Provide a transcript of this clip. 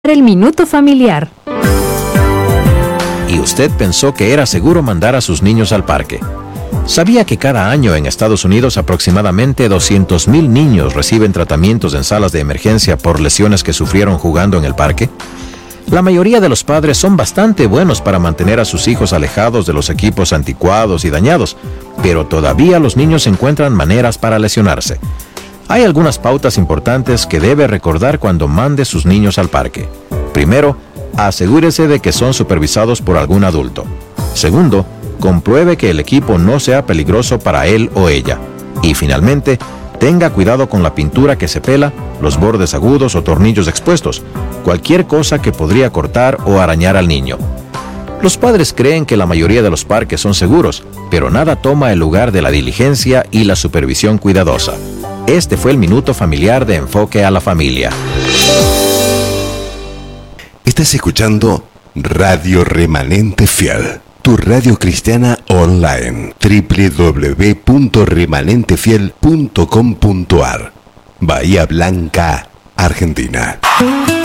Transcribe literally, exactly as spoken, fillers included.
El minuto familiar. ¿Y usted pensó que era seguro mandar a sus niños al parque? ¿Sabía que cada año en Estados Unidos aproximadamente doscientos mil niños reciben tratamientos en salas de emergencia por lesiones que sufrieron jugando en el parque? La mayoría de los padres son bastante buenos para mantener a sus hijos alejados de los equipos anticuados y dañados, pero todavía los niños encuentran maneras para lesionarse. Hay algunas pautas importantes que debe recordar cuando mande sus niños al parque. Primero, asegúrese de que son supervisados por algún adulto. Segundo, compruebe que el equipo no sea peligroso para él o ella. Y finalmente, tenga cuidado con la pintura que se pela, los bordes agudos o tornillos expuestos, cualquier cosa que podría cortar o arañar al niño. Los padres creen que la mayoría de los parques son seguros, pero nada toma el lugar de la diligencia y la supervisión cuidadosa. Este fue el Minuto Familiar de Enfoque a la Familia. Estás escuchando Radio Remanente Fiel, tu radio cristiana online, doble u doble u doble u punto remanente fiel punto com punto a r, Bahía Blanca, Argentina.